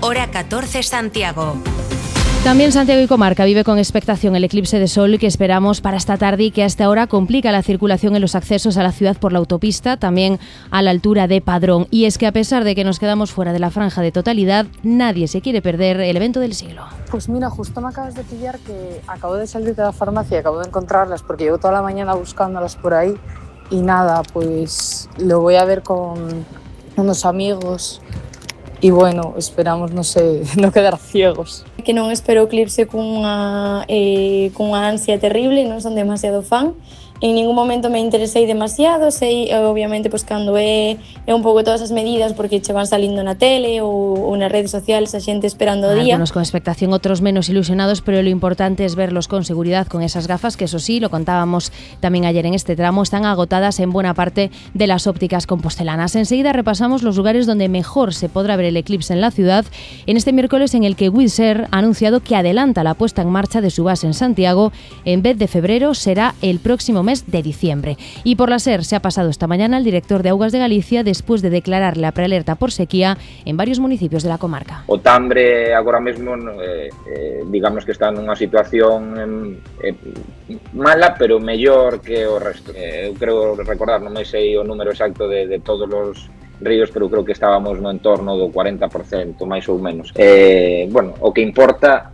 hora 14 Santiago. También Santiago y comarca vive con expectación el eclipse de sol que esperamos para esta tarde y que hasta ahora complica la circulación en los accesos a la ciudad por la autopista, también a la altura de Padrón. Y es que a pesar de que nos quedamos fuera de la franja de totalidad, nadie se quiere perder el evento del siglo. Pues mira, justo me acabas de pillar que acabo de salir de la farmacia y acabo de encontrarlas porque llevo toda la mañana buscándolas por ahí y nada, pues lo voy a ver con unos amigos. E bueno, esperamos, non quedar ciegos. Que non espero o eclipse cunha ansia terrible, non son demasiado fan. En ningún momento me interesei demasiado, sei obviamente pois cando é un pouco todas as medidas porque che van salindo na tele ou nas redes sociales a xente esperando o día. Algunos con expectación, otros menos ilusionados, pero lo importante es verlos con seguridad con esas gafas que eso sí, lo contábamos también ayer en este tramo, están agotadas en buena parte de las ópticas compostelanas. Enseguida repasamos los lugares donde mejor se podrá ver el eclipse en la ciudad en este miércoles en el que Wizz Air ha anunciado que adelanta la puesta en marcha de su base en Santiago. En vez de febrero será el próximo mes de diciembre. Y por la SER se ha pasado esta mañana el director de Augas de Galicia después de declarar la prealerta por sequía en varios municipios de la comarca. O Tambre agora mesmo digamos que está nunha situación mala, pero mellor que o resto. Eu creo recordar, non me sei o número exacto de todos os ríos, pero creo que estábamos no entorno do 40%, máis ou menos. Bueno, o que importa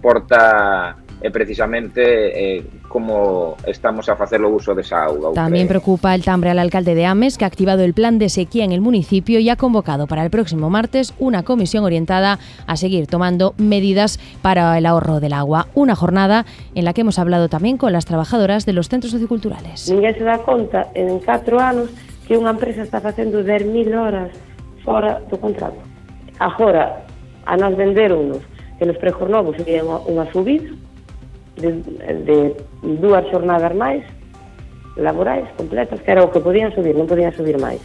é precisamente como estamos a facer o uso desa auga. También preocupa el Tambre al alcalde de Ames, que ha activado el plan de sequía en el municipio y ha convocado para el próximo martes una comisión orientada a seguir tomando medidas para el ahorro del agua. Una jornada en la que hemos hablado también con las trabajadoras de los centros socioculturales. Ninguén se dá conta en 4 anos que unha empresa está facendo 10.000 horas fora do contrato. Agora, a nos venderonnos que nos prejornovos sería unha subida de 2 xornadas máis laborais completas, que era o que podían subir, non podían subir máis.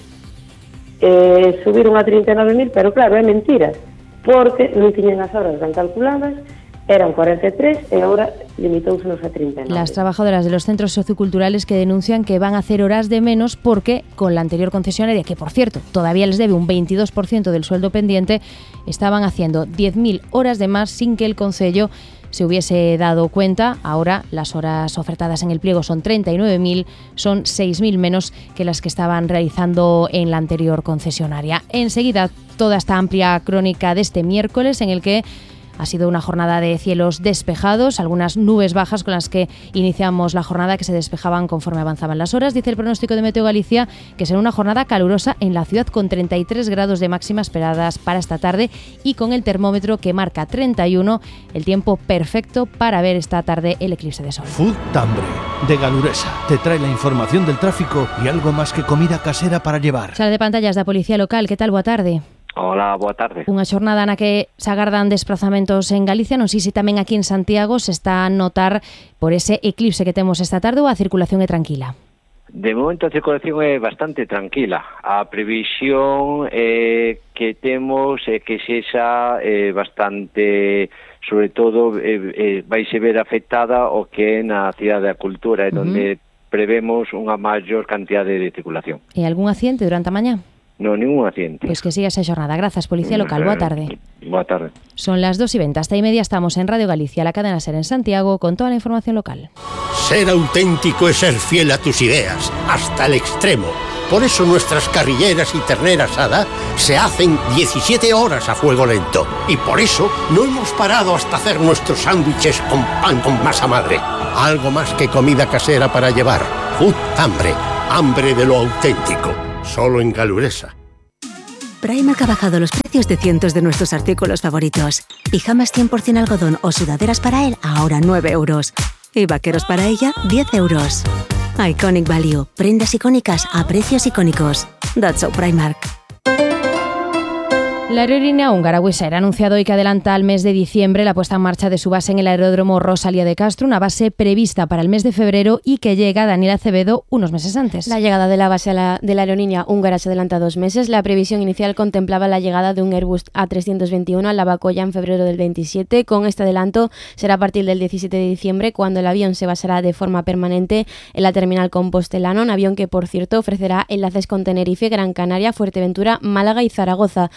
Subiron a 39.000, pero claro, é mentira, porque non tiñen as horas ben calculadas, eran 43 e agora limitousnos a 39. Las trabajadoras de los centros socioculturales que denuncian que van a hacer horas de menos porque con la anterior concesionaria, que por cierto todavía les debe un 22% del sueldo pendiente, estaban haciendo 10.000 horas de más sin que el concello se hubiese dado cuenta. Ahora las horas ofertadas en el pliego son 39.000, son 6.000 menos que las que estaban realizando en la anterior concesionaria. Enseguida toda esta amplia crónica de este miércoles en el que ha sido una jornada de cielos despejados, algunas nubes bajas con las que iniciamos la jornada que se despejaban conforme avanzaban las horas. Dice el pronóstico de Meteo Galicia que será una jornada calurosa en la ciudad con 33 grados de máxima esperadas para esta tarde y con el termómetro que marca 31, el tiempo perfecto para ver esta tarde el eclipse de sol. Food Tambre, de Galuresa, te trae la información del tráfico y algo más que comida casera para llevar. Sala de pantallas da Policía Local, ¿qué tal? Boa tarde. Hola, boa tarde. Unha xornada na que se agardan desplazamentos en Galicia, non sei se tamén aquí en Santiago se está a notar por ese eclipse que temos esta tarde ou a circulación é tranquila? De momento a circulación é bastante tranquila. A previsión que temos é que sexa bastante, sobre todo vai se ver afectada o que é na Cidade da Cultura, donde prevemos unha maior cantidade de circulación. E algún accidente durante a mañá? Non, ningún accidente. Pois que siga esa xornada. Grazas, Policía Local. Boa tarde. Boa tarde. Son las 2:20. Hasta y media estamos en Radio Galicia, la cadena SER en Santiago, con toda la información local. Ser auténtico es ser fiel a tus ideas, hasta el extremo. Por eso nuestras carrilleras y ternera asada se hacen 17 horas a fuego lento. Y por eso no hemos parado hasta hacer nuestros sándwiches con pan con masa madre. Algo más que comida casera para llevar. Food Tambre. Hambre de lo auténtico. Solo en Galuresa. Primark ha bajado los precios de cientos de nuestros artículos favoritos. Pijamas 100% algodón o sudaderas para él, ahora 9 euros. Y vaqueros para ella, 10 euros. Iconic Value. Prendas icónicas a precios icónicos. That's so Primark. La aerolínea húngara Wizz Air ha anunciado hoy que adelanta al mes de diciembre la puesta en marcha de su base en el aeródromo Rosalía de Castro, una base prevista para el mes de febrero y que llega Daniel Acevedo unos meses antes. La llegada de la base de la aerolínea húngara se adelanta 2 meses. La previsión inicial contemplaba la llegada de un Airbus A321 a Lavacolla en febrero del 27. Con este adelanto será a partir del 17 de diciembre cuando el avión se basará de forma permanente en la terminal compostelana, un avión que por cierto ofrecerá enlaces con Tenerife, Gran Canaria, Fuerteventura, Málaga y Zaragoza. Desde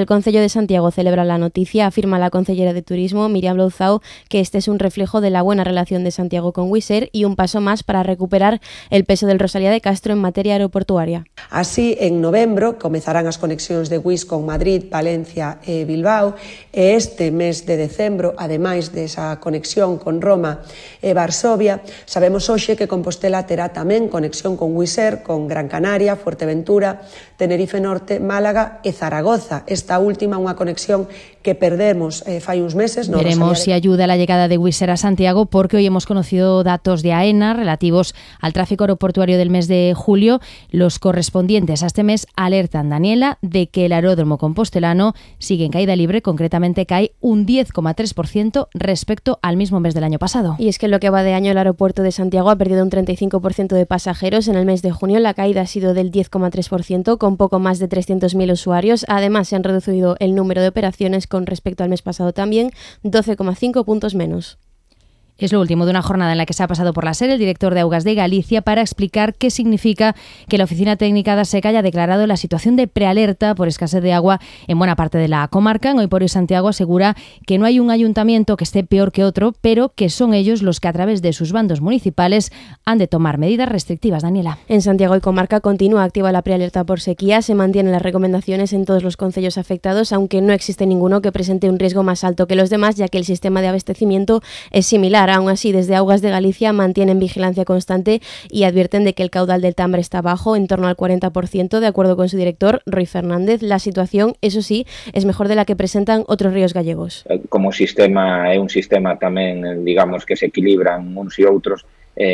el Concello de Santiago celebra la noticia. Afirma la concellera de Turismo, Miriam Louzao, que este es un reflejo de la buena relación de Santiago con Wizz Air y un paso más para recuperar el peso del Rosalía de Castro en materia aeroportuaria. Así, en novembro comezarán as conexións de Wizz con Madrid, Valencia e Bilbao, e este mes de decembro, ademais desa conexión con Roma e Varsovia, sabemos hoxe que Compostela terá tamén conexión con Wizz Air, con Gran Canaria, Fuerteventura, Tenerife Norte, Málaga e Zaragoza. Esta última unha conexión que perdemos fai uns meses. Veremos si ayuda la llegada de Wizz Air a Santiago, porque hoy hemos conocido datos de AENA relativos al tráfico aeroportuario del mes de julio. Los correspondientes a este mes alertan, Daniela, de que el aeródromo compostelano sigue en caída libre, concretamente cae un 10,3% respecto al mismo mes del año pasado. Y es que en lo que va de año el aeropuerto de Santiago ha perdido un 35% de pasajeros. En el mes de junio la caída ha sido del 10,3%, con poco más de 300.000 usuarios. Además, se han reducido el número de operaciones con respecto al mes pasado también, 12,5 puntos menos. Es lo último de una jornada en la que se ha pasado por la SER el director de Augas de Galicia para explicar qué significa que la Oficina Técnica da Seca haya declarado la situación de prealerta por escasez de agua en buena parte de la comarca. En Hoy por Hoy Santiago asegura que no hay un ayuntamiento que esté peor que otro, pero que son ellos los que a través de sus bandos municipales han de tomar medidas restrictivas. Daniela. En Santiago y comarca continúa activa la prealerta por sequía. Se mantienen las recomendaciones en todos los concellos afectados, aunque no existe ninguno que presente un riesgo más alto que los demás, ya que el sistema de abastecimiento es similar. Aún así, desde Augas de Galicia mantienen vigilancia constante y advierten de que el caudal del Tambre está bajo, en torno al 40%, de acuerdo con su director, Rui Fernández. La situación, eso sí, es mejor de la que presentan otros ríos gallegos. Como sistema, é un sistema tamén, digamos, que se equilibran uns e outros,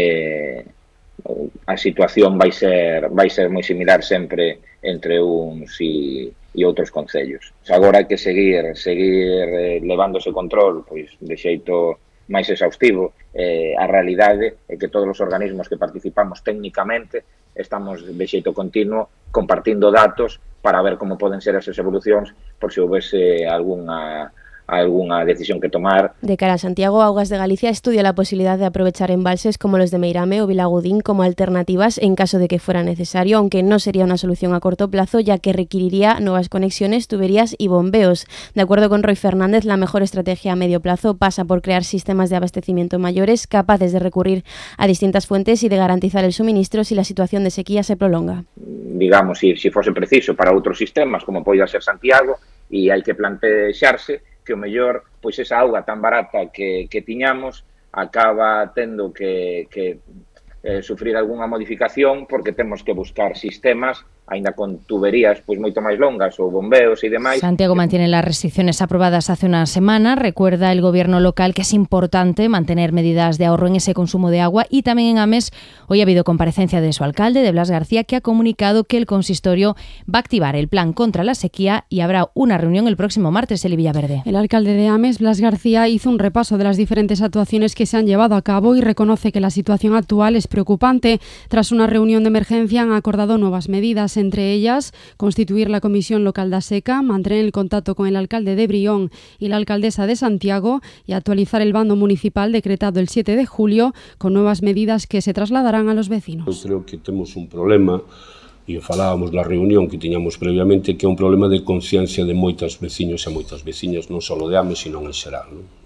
a situación vai ser moi similar sempre entre uns e outros concellos. Agora hai que seguir levándose control, pois de xeito máis exhaustivo. A realidade é que todos os organismos que participamos técnicamente estamos de xeito continuo compartindo datos para ver como poden ser esas evolucións por se houvese algunha decisión que tomar. De cara a Santiago, Augas de Galicia estudia la posibilidad de aprovechar embalses como los de Meirame o Vilagudín como alternativas en caso de que fuera necesario, aunque no sería una solución a corto plazo, ya que requeriría nuevas conexiones, tuberías y bombeos. De acuerdo con Rui Fernández, la mejor estrategia a medio plazo pasa por crear sistemas de abastecimiento mayores, capaces de recurrir a distintas fuentes y de garantizar el suministro si la situación de sequía se prolonga. Digamos, si fose preciso para outros sistemas, como pode ser Santiago, e hai que plantexarse que o mellor, pois esa auga tan barata que tiñamos acaba tendo que sufrir algunha modificación porque temos que buscar sistemas, aínda con tuberías pois moito máis longas ou bombeos e demais. Santiago mantiene las restricciones aprobadas hace una semana. Recuerda el gobierno local que es importante mantener medidas de ahorro en ese consumo de agua, y también en Ames hoy ha habido comparecencia de su alcalde, de Blas García, que ha comunicado que el consistorio va a activar el plan contra la sequía y habrá una reunión el próximo martes en Villaverde. El alcalde de Ames, Blas García, hizo un repaso de las diferentes actuaciones que se han llevado a cabo y reconoce que la situación actual es preocupante. Tras una reunión de emergencia han acordado nuevas medidas, entre ellas constituir la Comisión Local da Seca, mantener el contacto con el alcalde de Brión y la alcaldesa de Santiago y actualizar el bando municipal decretado el 7 de julio con nuevas medidas que se trasladarán a los vecinos. Eu creo que temos un problema, e falábamos na reunión que tiñamos previamente, que é un problema de conciencia de moitas veciños e moitas veciñas, non só de Ames, sino en xeral.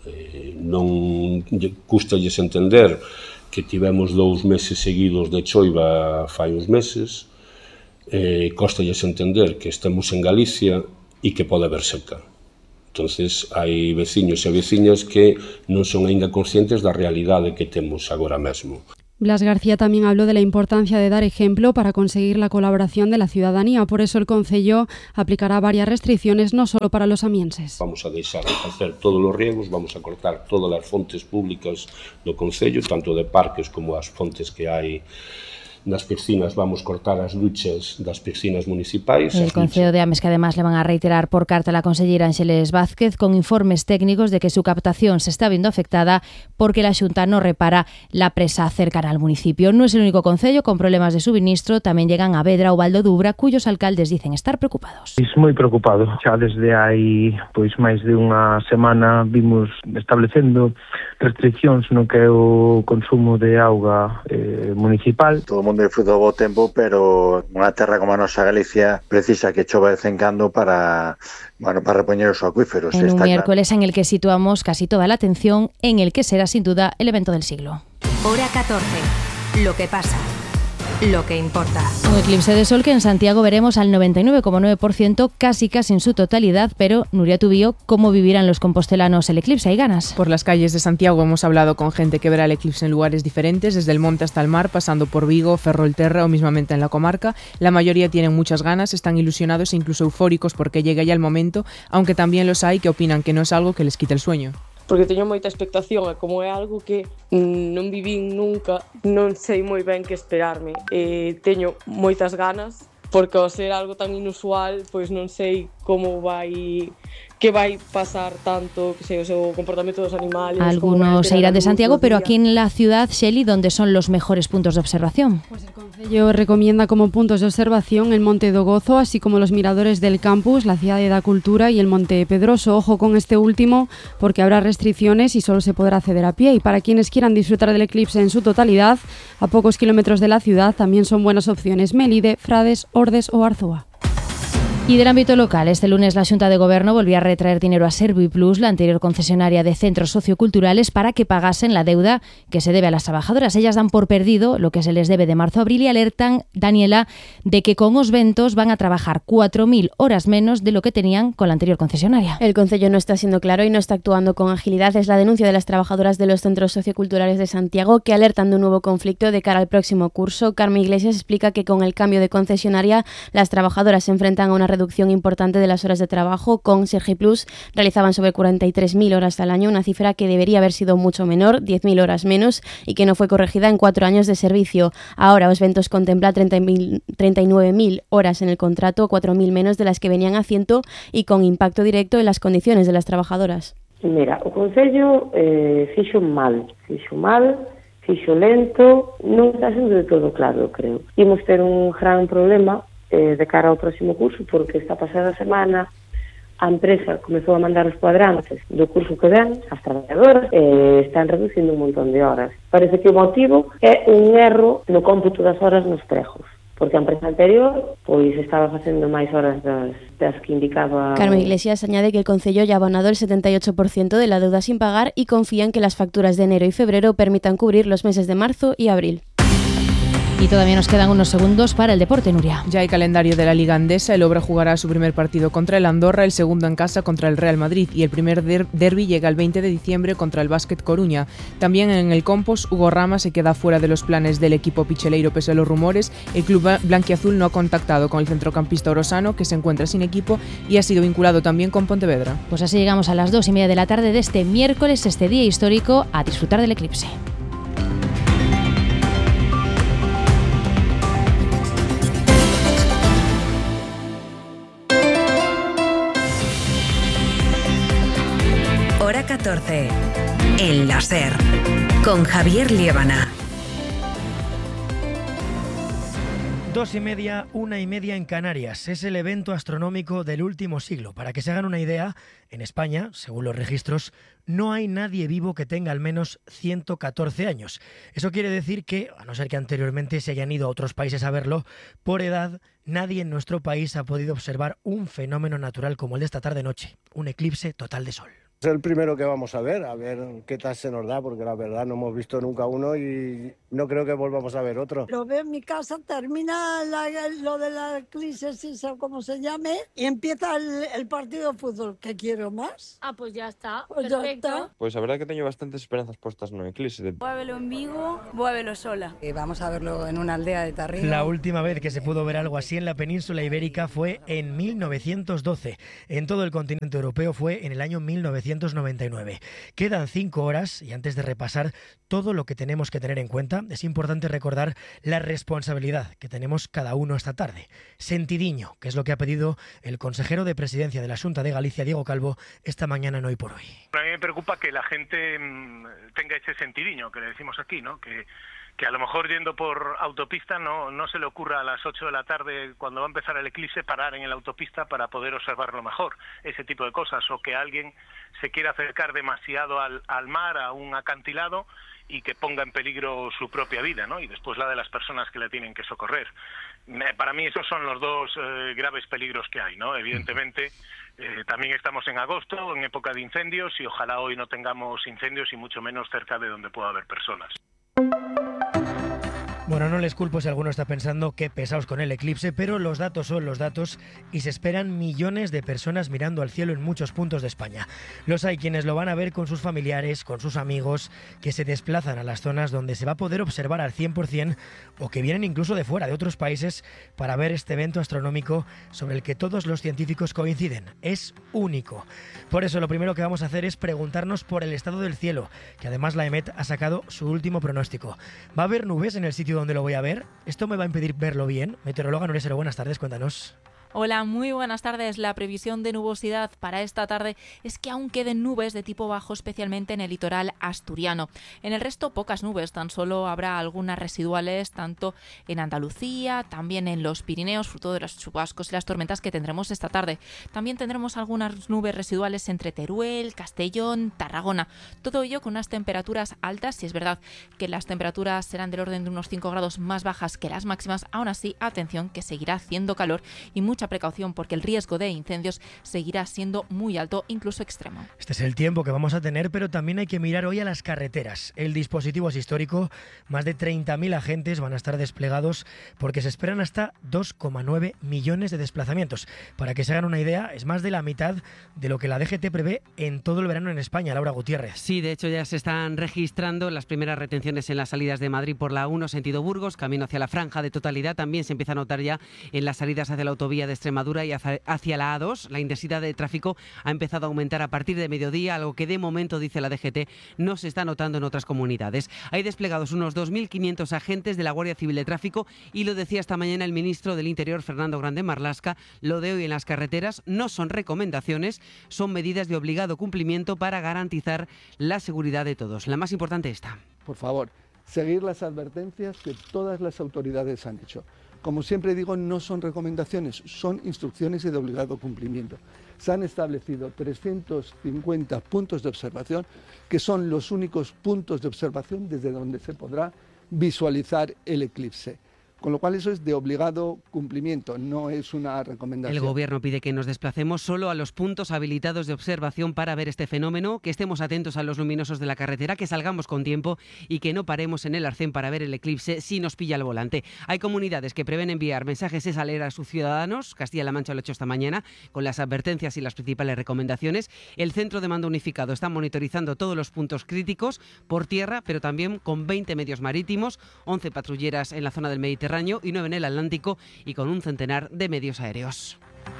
Non custalles entender que tivemos 2 meses seguidos de choiva fai uns meses, costalles entender que estamos en Galicia e que pode haber seca. Entonces, hai veciños e veciñas que non son aínda conscientes da realidade que temos agora mesmo. Blas García también habló de la importancia de dar ejemplo para conseguir la colaboración de la ciudadanía. Por eso el Concello aplicará varias restricciones, no solo para los amienses. Vamos a deixar de facer todos os riegos, vamos a cortar todas as fontes públicas do Concello, tanto de parques como as fontes que hai nas piscinas. Vamos cortar as duchas das piscinas municipais. El Concello de Ames, que además le van a reiterar por carta a la consellera Ángeles Vázquez con informes técnicos de que su captación se está viendo afectada porque la Xunta no repara la presa cercana al municipio. No es el único concello con problemas de suministro, tamén llegan a Vedra ou Valdodubra, cuyos alcaldes dicen estar preocupados. Es moi preocupado. Xa desde hai máis de unha semana vimos establecendo restriccións no que é o consumo de auga municipal. Todo o mundo disfruta bo tempo, pero unha terra como a nosa Galicia precisa que chova de vez en cando para repoñer os acuíferos. En un miércoles en el que situamos casi toda la atención en el que será sin duda el evento del siglo. Hora 14. Lo que pasa. Lo que importa. Un eclipse de sol que en Santiago veremos al 99,9%, casi en su totalidad, pero Nuria Tubío, ¿cómo vivirán los compostelanos el eclipse? ¿Hay ganas? Por las calles de Santiago hemos hablado con gente que verá el eclipse en lugares diferentes, desde el monte hasta el mar, pasando por Vigo, Ferrolterra o mismamente en la comarca. La mayoría tienen muchas ganas, están ilusionados e incluso eufóricos porque llega ya el momento, aunque también los hay que opinan que no es algo que les quite el sueño. Porque teño moita expectación e como é algo que non vivín nunca, non sei moi ben que esperarme. Teño moitas ganas, porque ao ser algo tan inusual, pois non sei que vai pasar tanto, que sei, o seu comportamento dos animales. Algunos se irán de Santiago, pero aquí en la ciudad, Shelley, ¿dónde son los mejores puntos de observación? Pues el Concello recomienda como puntos de observación el Monte do Gozo, así como los miradores del campus, la Cidade da Cultura y el Monte Pedroso. Ojo con este último, porque habrá restricciones y solo se podrá acceder a pie. Y para quienes quieran disfrutar del eclipse en su totalidad, a pocos kilómetros de la ciudad, también son buenas opciones Melide, Frades, Ordes o Arzúa. Y del ámbito local, este lunes la Xunta de Goberno volvió a retraer dinero a Serviplus, la anterior concesionaria de centros socioculturales, para que pagasen la deuda que se debe a las trabajadoras. Ellas dan por perdido lo que se les debe de marzo a abril y alertan, Daniela, de que con os ventos van a trabajar 4.000 horas menos de lo que tenían con la anterior concesionaria. El Concello no está siendo claro y no está actuando con agilidad. Es la denuncia de las trabajadoras de los centros socioculturales de Santiago, que alertan de un nuevo conflicto de cara al próximo curso. Carmen Iglesias explica que con el cambio de concesionaria las trabajadoras se enfrentan a una reducción importante de las horas de trabajo. Con Serviplus realizaban sobre 43.000 horas al año, una cifra que debería haber sido mucho menor, 10.000 horas menos, y que no fue corregida en 4 años de servicio. Ahora Os Ventos contempla 39.000 horas en el contrato, 4.000 menos de las que venían haciendo y con impacto directo en las condiciones de las trabajadoras. Mira, o Concello fixo mal, fixo lento, non está sendo de todo claro, creo. Imos ter un gran problema de cara ao próximo curso, porque esta pasada semana a empresa comezou a mandar os cuadrantes do curso que ven ás traballadoras e están reducindo un montón de horas. Parece que o motivo é un erro no cómputo das horas nos pregos, porque a empresa anterior pois estaba facendo máis horas das que indicaba. Carmen Iglesias añade que el Concello ya ha abonado el 78% de la deuda sin pagar y confía en que las facturas de enero y febrero permitan cubrir los meses de marzo y abril. Y todavía nos quedan unos segundos para el deporte, Nuria. Ya hay calendario de la Liga Andesa. El Obra jugará su primer partido contra el Andorra, el segundo en casa contra el Real Madrid y el primer derbi llega el 20 de diciembre contra el Básquet Coruña. También en el Compos, Hugo Rama se queda fuera de los planes del equipo picheleiro pese a los rumores. El club blanquiazul no ha contactado con el centrocampista orosano, que se encuentra sin equipo y ha sido vinculado también con Pontevedra. Pues así llegamos a las 2:30 de la tarde de este miércoles, este día histórico, a disfrutar del eclipse. Hora 14. El láser. Con Javier Liébana. 2:30, 1:30 en Canarias. Es el evento astronómico del último siglo. Para que se hagan una idea, en España, según los registros, no hay nadie vivo que tenga al menos 114 años. Eso quiere decir que, a no ser que anteriormente se hayan ido a otros países a verlo, por edad, nadie en nuestro país ha podido observar un fenómeno natural como el de esta tarde-noche, un eclipse total de sol. Es el primero que vamos a ver qué tal se nos da, porque la verdad no hemos visto nunca uno y no creo que volvamos a ver otro. Lo veo en mi casa, termina lo de la eclipse, como se llame, y empieza el partido de fútbol. ¿Qué quiero más? Pues ya está, pues perfecto. Ya está. Pues la verdad que tengo bastantes esperanzas puestas no eclipse. Voy a verlo en Vigo, voy a verlo sola. Vamos a verlo en una aldea de Tarrino. La última vez que se pudo ver algo así en la península ibérica fue en 1912. En todo el continente europeo fue en el año 1999. Quedan 5 horas y antes de repasar todo lo que tenemos que tener en cuenta, es importante recordar la responsabilidad que tenemos cada uno esta tarde. Sentidiño, que es lo que ha pedido el consejero de Presidencia de la Xunta de Galicia, Diego Calvo, esta mañana en Hoy por Hoy. A mí me preocupa que la gente tenga ese sentidiño que le decimos aquí, ¿no? Que que a lo mejor yendo por autopista no se le ocurra a las 8 de la tarde, cuando va a empezar el eclipse, parar en la autopista para poder observarlo mejor, ese tipo de cosas, o que alguien se quiera acercar demasiado al mar, a un acantilado, y que ponga en peligro su propia vida, ¿no? Y después la de las personas que la tienen que socorrer. Para mí esos son los dos graves peligros que hay, ¿no? Evidentemente, también estamos en agosto, en época de incendios, y ojalá hoy no tengamos incendios y mucho menos cerca de donde pueda haber personas. Bueno, no les culpo si alguno está pensando qué pesados con el eclipse, pero los datos son los datos y se esperan millones de personas mirando al cielo en muchos puntos de España. Los hay quienes lo van a ver con sus familiares, con sus amigos, que se desplazan a las zonas donde se va a poder observar al 100% o que vienen incluso de fuera, de otros países, para ver este evento astronómico sobre el que todos los científicos coinciden. Es único. Por eso lo primero que vamos a hacer es preguntarnos por el estado del cielo, que además la EMET ha sacado su último pronóstico. ¿Va a haber nubes en el sitio donde lo voy a ver? ¿Esto me va a impedir verlo bien? Meteoróloga Nuria, buenas tardes, cuéntanos. Hola, muy buenas tardes. La previsión de nubosidad para esta tarde es que aún queden nubes de tipo bajo, especialmente en el litoral asturiano. En el resto, pocas nubes, tan solo habrá algunas residuales, tanto en Andalucía, también en los Pirineos, fruto de los chubascos y las tormentas que tendremos esta tarde. También tendremos algunas nubes residuales entre Teruel, Castellón, Tarragona. Todo ello con unas temperaturas altas, y es verdad que las temperaturas serán del orden de unos 5 grados más bajas que las máximas. Aún así, atención, que seguirá haciendo calor y mucha precaución, porque el riesgo de incendios seguirá siendo muy alto, incluso extremo. Este es el tiempo que vamos a tener, pero también hay que mirar hoy a las carreteras. El dispositivo es histórico, más de 30.000 agentes van a estar desplegados porque se esperan hasta 2,9 millones de desplazamientos. Para que se hagan una idea, es más de la mitad de lo que la DGT prevé en todo el verano en España. Laura Gutiérrez. Sí, de hecho ya se están registrando las primeras retenciones en las salidas de Madrid por la 1 sentido Burgos, camino hacia la franja de totalidad. También se empieza a notar ya en las salidas hacia la autovía de Extremadura y hacia la A2. La intensidad de tráfico ha empezado a aumentar a partir de mediodía, algo que de momento, dice la DGT, no se está notando en otras comunidades. Hay desplegados unos 2.500 agentes de la Guardia Civil de Tráfico y lo decía esta mañana el ministro del Interior, Fernando Grande Marlaska. Lo de hoy en las carreteras no son recomendaciones, son medidas de obligado cumplimiento para garantizar la seguridad de todos. La más importante esta. Por favor, seguir las advertencias que todas las autoridades han hecho. Como siempre digo, no son recomendaciones, son instrucciones y de obligado cumplimiento. Se han establecido 350 puntos de observación, que son los únicos puntos de observación desde donde se podrá visualizar el eclipse. Con lo cual eso es de obligado cumplimiento, no es una recomendación. El Gobierno pide que nos desplacemos solo a los puntos habilitados de observación para ver este fenómeno, que estemos atentos a los luminosos de la carretera, que salgamos con tiempo y que no paremos en el arcén para ver el eclipse si nos pilla el volante. Hay comunidades que prevén enviar mensajes de alerta a sus ciudadanos. Castilla-La Mancha lo ha hecho esta mañana con las advertencias y las principales recomendaciones. El Centro de Mando Unificado está monitorizando todos los puntos críticos por tierra, pero también con 20 medios marítimos, 11 patrulleras en la zona del Mediterráneo y 9 en el Atlántico, y con un centenar de medios aéreos.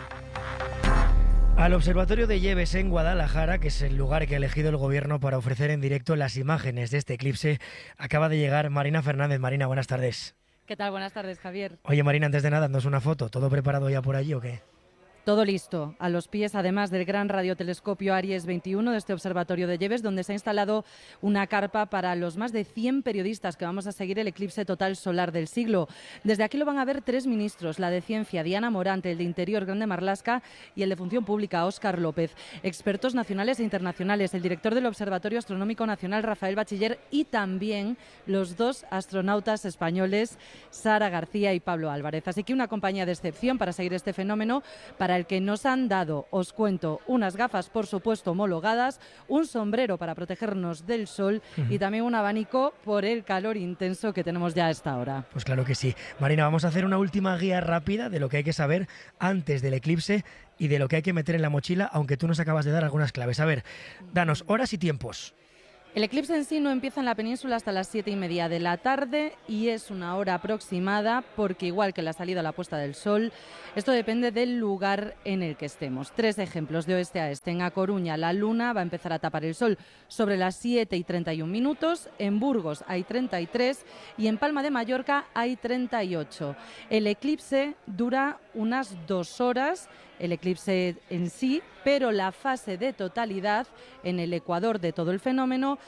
Al Observatorio de Lleves en Guadalajara, que es el lugar que ha elegido el Gobierno para ofrecer en directo las imágenes de este eclipse, acaba de llegar Marina Fernández. Marina, buenas tardes. ¿Qué tal? Buenas tardes, Javier. Oye, Marina, antes de nada, ¿nos una foto? ¿Todo preparado ya por allí o qué? Todo listo, a los pies además del gran radiotelescopio Aries 21 de este Observatorio de Lleves, donde se ha instalado una carpa para los más de 100 periodistas que vamos a seguir el eclipse total solar del siglo. Desde aquí lo van a ver 3 ministros, la de Ciencia, Diana Morante, el de Interior, Grande Marlaska, y el de Función Pública, Óscar López. Expertos nacionales e internacionales, el director del Observatorio Astronómico Nacional, Rafael Bachiller, y también los 2 astronautas españoles, Sara García y Pablo Álvarez. Así que una compañía de excepción para seguir este fenómeno, para el que nos han dado, os cuento, unas gafas, por supuesto, homologadas, un sombrero para protegernos del sol y también un abanico por el calor intenso que tenemos ya a esta hora. Pues claro que sí. Marina, vamos a hacer una última guía rápida de lo que hay que saber antes del eclipse y de lo que hay que meter en la mochila, aunque tú nos acabas de dar algunas claves. A ver, danos horas y tiempos. El eclipse en sí no empieza en la península hasta las 7:30 de la tarde y es una hora aproximada porque, igual que la salida o la puesta del sol, esto depende del lugar en el que estemos. 3 ejemplos de oeste a este. En A Coruña la luna va a empezar a tapar el sol sobre las 7:31 minutos, en Burgos hay 33 y en Palma de Mallorca hay 38. El eclipse dura unas 2 horas, el eclipse en sí, pero la fase de totalidad en el ecuador de todo el fenómeno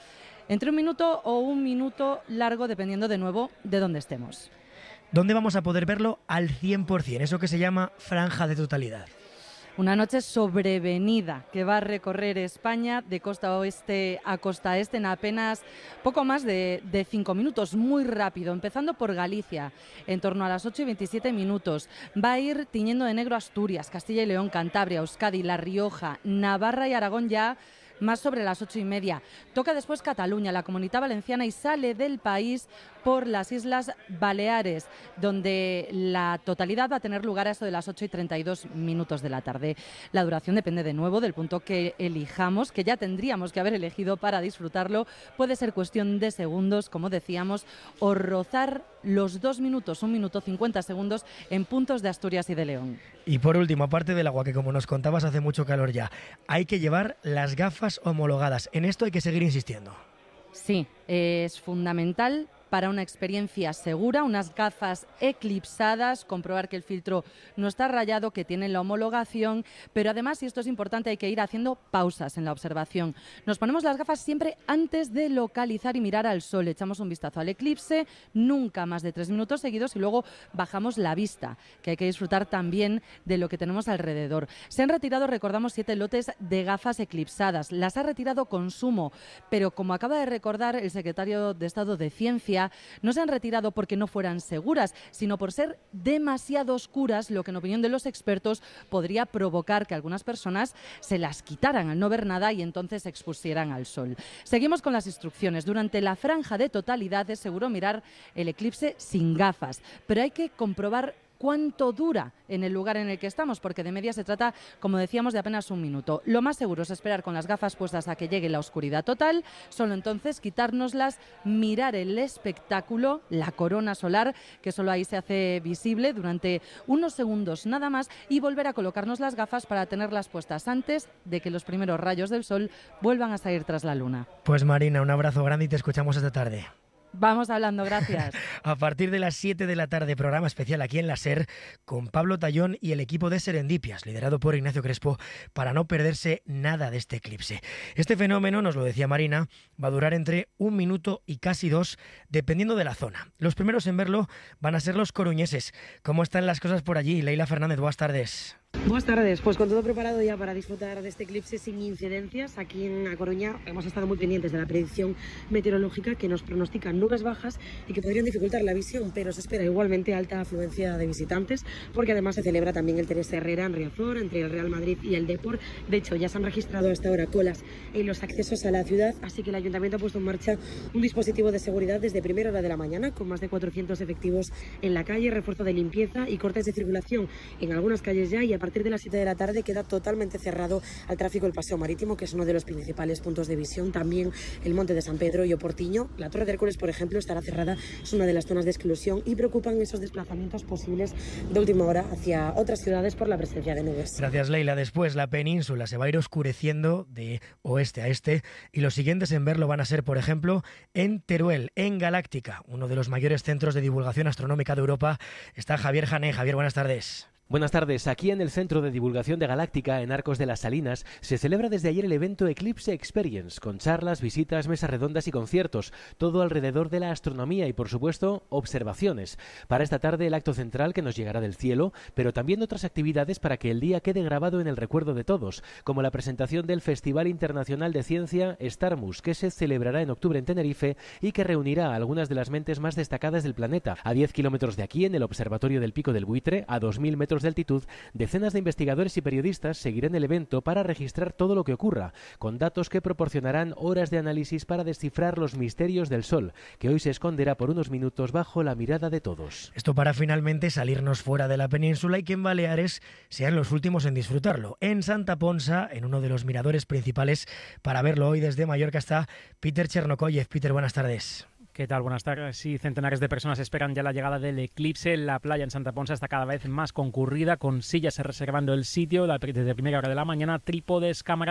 entre 1 minuto o 1 minuto largo, dependiendo de nuevo de dónde estemos. ¿Dónde vamos a poder verlo al 100%? Eso que se llama franja de totalidad. Una noche sobrevenida que va a recorrer España de costa oeste a costa este en apenas poco más de 5 minutos, muy rápido, empezando por Galicia, en torno a las 8 y 27 minutos. Va a ir tiñendo de negro Asturias, Castilla y León, Cantabria, Euskadi, La Rioja, Navarra y Aragón ya más sobre las 8:30. Toca después Cataluña, la Comunidad Valenciana y sale del país por las Islas Baleares, donde la totalidad va a tener lugar a eso de las 8:32 minutos de la tarde. La duración depende de nuevo del punto que elijamos, que ya tendríamos que haber elegido para disfrutarlo. Puede ser cuestión de segundos, como decíamos, o rozar los 2 minutos, 1 minuto 50 segundos en puntos de Asturias y de León. Y por último, aparte del agua, que como nos contabas hace mucho calor ya, hay que llevar las gafas homologadas. En esto hay que seguir insistiendo. Sí, es fundamental para una experiencia segura, unas gafas eclipsadas, comprobar que el filtro no está rayado, que tienen la homologación, pero además, y esto es importante, hay que ir haciendo pausas en la observación. Nos ponemos las gafas siempre antes de localizar y mirar al sol, echamos un vistazo al eclipse, nunca más de 3 minutos seguidos y luego bajamos la vista, que hay que disfrutar también de lo que tenemos alrededor. Se han retirado, recordamos, 7 lotes de gafas eclipsadas, las ha retirado Consumo, pero como acaba de recordar el secretario de Estado de Ciencia, no se han retirado porque no fueran seguras, sino por ser demasiado oscuras, lo que en opinión de los expertos podría provocar que algunas personas se las quitaran al no ver nada y entonces se expusieran al sol. Seguimos con las instrucciones. Durante la franja de totalidad es seguro mirar el eclipse sin gafas, pero hay que comprobar cuánto dura en el lugar en el que estamos, porque de media se trata, como decíamos, de apenas 1 minuto. Lo más seguro es esperar con las gafas puestas a que llegue la oscuridad total, solo entonces quitárnoslas, mirar el espectáculo, la corona solar, que solo ahí se hace visible durante unos segundos nada más, y volver a colocarnos las gafas para tenerlas puestas antes de que los primeros rayos del sol vuelvan a salir tras la luna. Pues Marina, un abrazo grande y te escuchamos esta tarde. Vamos hablando, gracias. A partir de las 7 de la tarde, programa especial aquí en la SER con Pablo Tallón y el equipo de Serendipias, liderado por Ignacio Crespo, para no perderse nada de este eclipse. Este fenómeno, nos lo decía Marina, va a durar entre 1 minuto y casi 2, dependiendo de la zona. Los primeros en verlo van a ser los coruñeses. ¿Cómo están las cosas por allí? Leila Fernández, buenas tardes. Buenas tardes, pues con todo preparado ya para disfrutar de este eclipse sin incidencias. Aquí en A Coruña hemos estado muy pendientes de la predicción meteorológica que nos pronostica nubes bajas y que podrían dificultar la visión, pero se espera igualmente alta afluencia de visitantes, porque además se celebra también el Teresa Herrera en Riazor, entre el Real Madrid y el Depor. De hecho, ya se han registrado hasta ahora colas en los accesos a la ciudad, así que el Ayuntamiento ha puesto en marcha un dispositivo de seguridad desde primera hora de la mañana, con más de 400 efectivos en la calle, refuerzo de limpieza y cortes de circulación en algunas calles ya, y a partir de las 7 de la tarde queda totalmente cerrado al tráfico el Paseo Marítimo, que es uno de los principales puntos de visión. También el Monte de San Pedro y Oportiño. La Torre de Hércules, por ejemplo, estará cerrada, es una de las zonas de exclusión, y preocupan esos desplazamientos posibles de última hora hacia otras ciudades por la presencia de nubes. Gracias, Leila. Después la península se va a ir oscureciendo de oeste a este, y los siguientes en verlo van a ser, por ejemplo, en Teruel, en Galáctica, uno de los mayores centros de divulgación astronómica de Europa. Está Javier Jané. Javier, buenas tardes. Buenas tardes. Aquí en el Centro de Divulgación de Galáctica, en Arcos de las Salinas, se celebra desde ayer el evento Eclipse Experience, con charlas, visitas, mesas redondas y conciertos, todo alrededor de la astronomía y, por supuesto, observaciones. Para esta tarde el acto central, que nos llegará del cielo, pero también otras actividades para que el día quede grabado en el recuerdo de todos, como la presentación del Festival Internacional de Ciencia Starmus, que se celebrará en octubre en Tenerife y que reunirá a algunas de las mentes más destacadas del planeta. A 10 kilómetros de aquí, en el Observatorio del Pico del Buitre, a 2000 metros de altitud, decenas de investigadores y periodistas seguirán el evento para registrar todo lo que ocurra, con datos que proporcionarán horas de análisis para descifrar los misterios del Sol, que hoy se esconderá por unos minutos bajo la mirada de todos. Esto para finalmente salirnos fuera de la península y que en Baleares sean los últimos en disfrutarlo. En Santa Ponsa, en uno de los miradores principales para verlo hoy desde Mallorca, está Peter Chernokoyev. Peter, buenas tardes. ¿Qué tal? Buenas tardes. Sí, centenares de personas esperan ya la llegada del eclipse. La playa en Santa Ponsa está cada vez más concurrida, con sillas reservando el sitio desde primera hora de la mañana, trípodes, cámaras